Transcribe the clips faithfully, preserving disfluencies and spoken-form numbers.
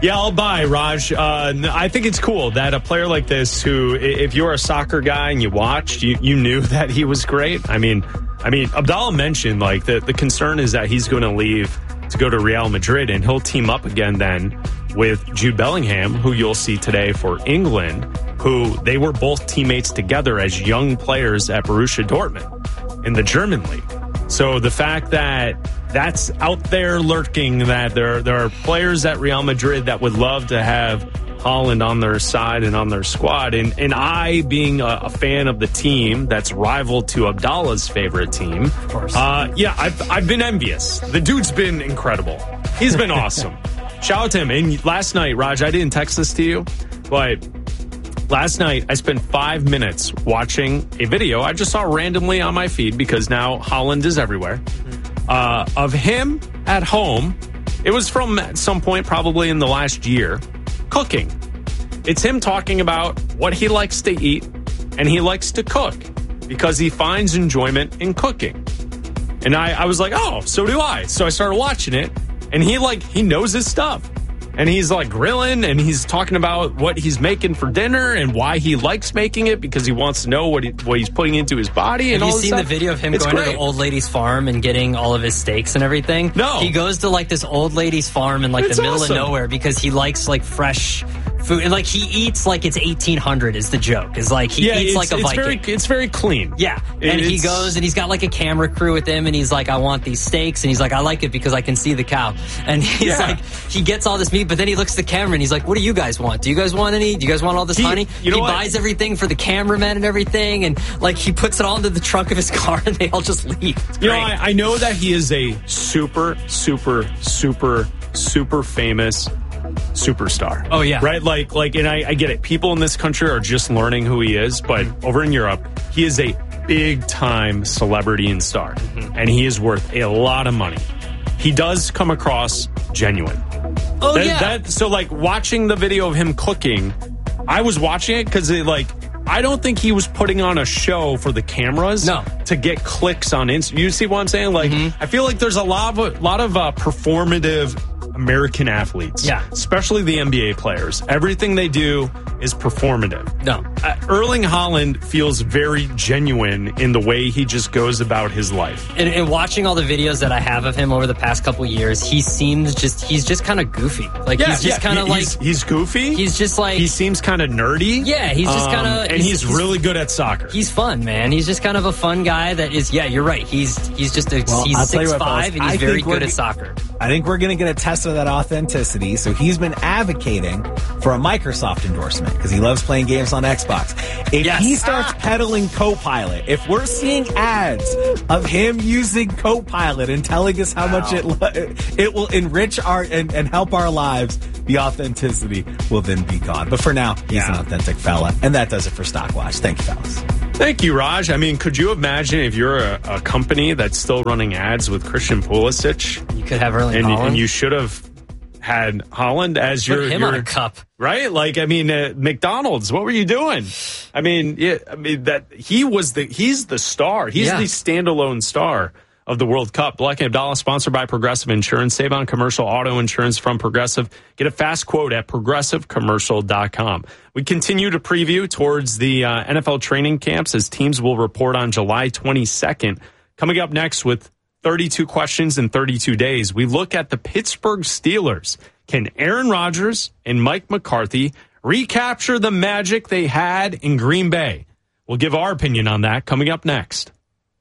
Yeah, I'll buy, Raj. Uh, I think it's cool that a player like this, who, if you're a soccer guy and you watched, you, you knew that he was great. I mean, I mean, Abdallah mentioned like the, the concern is that he's going to leave to go to Real Madrid, and he'll team up again then with Jude Bellingham, who you'll see today for England, who they were both teammates together as young players at Borussia Dortmund in the German league. So the fact that that's out there lurking, that there there are players at Real Madrid that would love to have Haaland on their side and on their squad, and and I, being a, a fan of the team that's rival to Abdallah's favorite team, of course. Uh, yeah, I've I've been envious. The dude's been incredible. He's been awesome. Shout out to him. And last night, Raj, I didn't text this to you, but last night I spent five minutes watching a video I just saw randomly on my feed because now Haaland is everywhere. Uh, of him at home. It was from at some point probably in the last year, cooking. It's him talking about what he likes to eat, and he likes to cook because he finds enjoyment in cooking. And I, I was like, oh, so do I. So I started watching it, and he like he knows his stuff. And he's like grilling, and he's talking about what he's making for dinner and why he likes making it because he wants to know what he, what he's putting into his body. And Have all you seen stuff. the video of him It's going great. to the old lady's farm and getting all of his steaks and everything? No. He goes to like this old lady's farm in like It's the middle awesome. of nowhere because he likes like fresh food. And like he eats like it's eighteen hundred is the joke. Is like he yeah, eats it's, like a it's Viking. very it's very clean. Yeah, and he It's- goes and he's got like a camera crew with him, and he's like, I want these steaks, and he's like, I like it because I can see the cow. And he's Yeah. like, he gets all this meat, but then he looks at the camera and he's like, what do you guys want? Do you guys want any? Do you guys want all this He- honey? you know he what? buys everything for the cameraman and everything, and like he puts it all into the trunk of his car, and they all just leave. It's You know, great. I, I know that he is a super, super, super, super famous superstar. Oh, yeah. Right? Like, like, and I, I get it. People in this country are just learning who he is, but Mm-hmm. over in Europe, he is a big time celebrity and star, Mm-hmm. and he is worth a lot of money. He does come across genuine. oh That- yeah. that- so, like, watching the video of him cooking, I was watching it because it, like, I don't think he was putting on a show for the cameras No. to get clicks on Instagram. You see what I'm saying? Like, Mm-hmm. I feel like there's a lot of, lot of uh, performative American athletes, Yeah. especially the N B A players. Everything they do is performative. no. Uh, Erling Haaland feels very genuine in the way he just goes about his life. And, and watching all the videos that I have of him over the past couple years, he seems just, he's just kind of goofy. Like, he's just kind of He- like, he's, he's goofy. he's just like, he seems kind of nerdy. Yeah, he's just Um, kinda- and he's- he's, he's- really good at soccer. he's fun, man. He's just kind of a fun guy that is, yeah, you're right. He's, he's just a, Well, he's I'll tell you six what, fellas, five and he's I very think we're good at g- soccer. I think we're going to get a test of that authenticity. So he's been advocating for a Microsoft endorsement because he loves playing games on Xbox. If Yes. he starts peddling Copilot, if we're seeing ads of him using Copilot and telling us how much it lo- it will enrich our and, and help our lives, the authenticity will then be gone. But for now, he's an Yeah. authentic fella. And that does it for Stockwatch. Thank you, fellas. Thank you, Raj. I mean, could you imagine if you're a, a company that's still running ads with Christian Pulisic, You could have Erling and, Haaland. and you should have had Holland as Put your him your, on a cup. right? Like, I mean, uh, McDonald's. What were you doing? I mean, yeah, I mean that he was the he's the star. He's Yeah. the standalone star of the World Cup. Black and Abdallah, sponsored by Progressive Insurance. Save on commercial auto insurance from Progressive. Get a fast quote at progressive commercial dot com. We continue to preview towards the uh, N F L training camps as teams will report on July twenty-second. Coming up next with thirty-two questions in thirty-two days, we look at the Pittsburgh Steelers. Can Aaron Rodgers and Mike McCarthy recapture the magic they had in Green Bay? We'll give our opinion on that coming up next.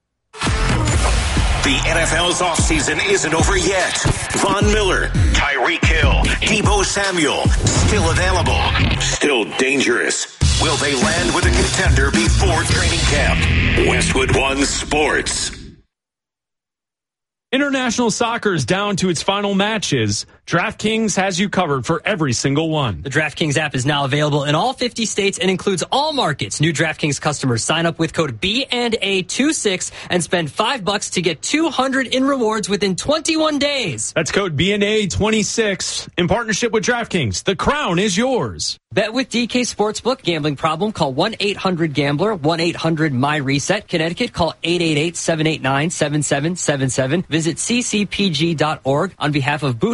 The N F L's offseason isn't over yet. Von Miller, Tyreek Hill, Deebo Samuel, still available, still dangerous. Will they land with a contender before training camp? Westwood One Sports. International soccer is down to its final matches. DraftKings has you covered for every single one. The DraftKings app is now available in all fifty states and includes all markets. New DraftKings customers sign up with code B and A twenty-six and spend five bucks to get two hundred in rewards within twenty-one days. That's code B N A twenty-six in partnership with DraftKings. The crown is yours. Bet with D K Sportsbook. Gambling problem? Call one eight hundred gambler, one eight hundred my reset. Connecticut, call eight eight eight, seven eight nine, seven seven seven seven. Visit c c p g dot org on behalf of Boot Hill Casino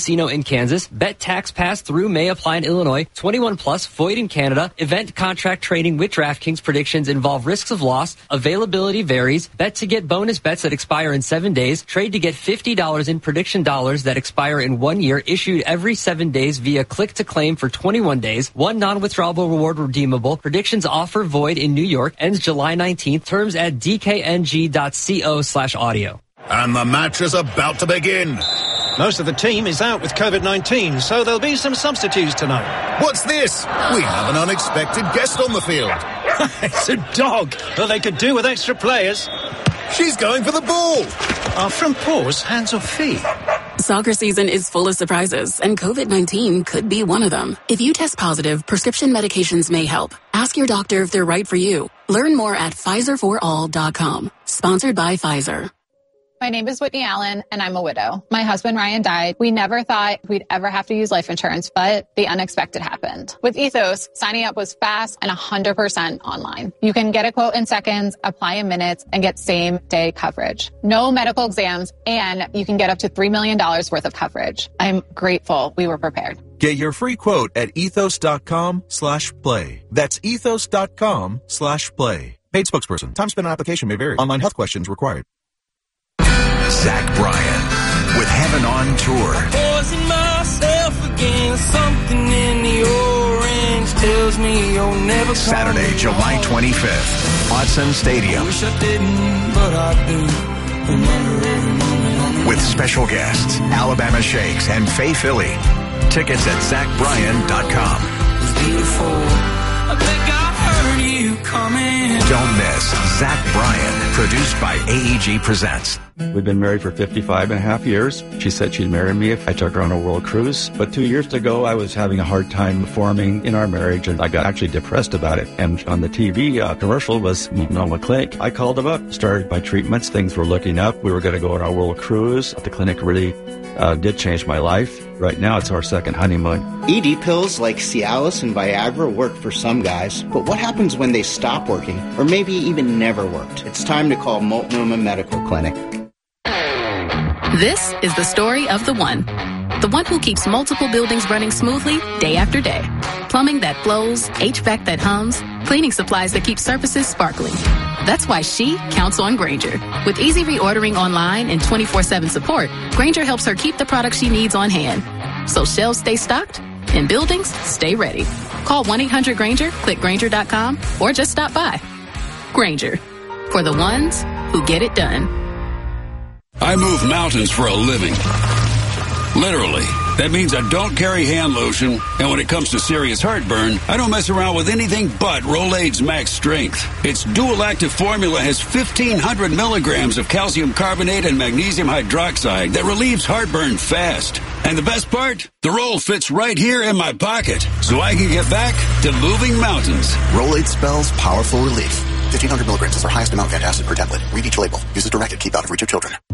Casino in Kansas. Bet tax pass through may apply in Illinois. twenty-one plus, void in Canada. Event contract trading with DraftKings. Predictions involve risks of loss. Availability varies. Bet to get bonus bets that expire in seven days. Trade to get fifty dollars in prediction dollars that expire in one year. Issued every seven days via click to claim for twenty-one days. One non-withdrawable reward redeemable. Predictions offer void in New York. Ends July nineteenth. Terms at d k n g dot co slash audio. And the match is about to begin. Most of the team is out with COVID nineteen, so there'll be some substitutes tonight. What's this? We have an unexpected guest on the field. It's a dog. Well, they could do with extra players. She's going for the ball. Are front paws hands or feet? Soccer season is full of surprises, and COVID nineteen could be one of them. If you test positive, prescription medications may help. Ask your doctor if they're right for you. Learn more at Pfizer for all dot com. Sponsored by Pfizer. My name is Whitney Allen, and I'm a widow. My husband, Ryan, died. We never thought we'd ever have to use life insurance, but the unexpected happened. With Ethos, signing up was fast and one hundred percent online. You can get a quote in seconds, apply in minutes, and get same-day coverage. No medical exams, and you can get up to three million dollars worth of coverage. I'm grateful we were prepared. Get your free quote at ethos.com slash play. That's ethos.com slash play. Paid spokesperson. Time spent on application may vary. Online health questions required. Zach Bryan with Heaven on Tour. Poison myself again. Something in the orange tells me you'll never come Saturday, July twenty-fifth, Autzen Stadium. Wish I didn't, but I do. Remember every moment. With special guests, Alabama Shakes and Faye Philly. Tickets at zach bryan dot com. It's beautiful. I think I heard you coming. Don't miss Zach Bryan, produced by A E G Presents. We've been married for fifty-five and a half years. She said she'd marry me if I took her on a world cruise. But two years ago, I was having a hard time forming in our marriage, and I got actually depressed about it. And on the T V uh, commercial was Multnomah Clinic. I called them up, started my treatments. Things were looking up. We were going to go on our world cruise. The clinic really uh, did change my life. Right now, it's our second honeymoon. E D pills like Cialis and Viagra work for some guys, but what happens when they stop working, or maybe even never worked? It's time to call Multnomah Medical Clinic. This is the story of the one. The one who keeps multiple buildings running smoothly day after day. Plumbing that flows, H V A C that hums, cleaning supplies that keep surfaces sparkling. That's why she counts on Grainger. With easy reordering online and twenty-four seven support, Grainger helps her keep the products she needs on hand. So shelves stay stocked and buildings stay ready. Call one eight hundred Grainger, click Grainger dot com, or just stop by. Grainger, for the ones who get it done. I move mountains for a living. Literally. That means I don't carry hand lotion, and when it comes to serious heartburn, I don't mess around with anything but Rolaids Max Strength. Its dual-active formula has fifteen hundred milligrams of calcium carbonate and magnesium hydroxide that relieves heartburn fast. And the best part? The roll fits right here in my pocket, so I can get back to moving mountains. Rolaids spells powerful relief. fifteen hundred milligrams is our highest amount of antacid per tablet. Read each label. Use as directed. Keep out of reach of children.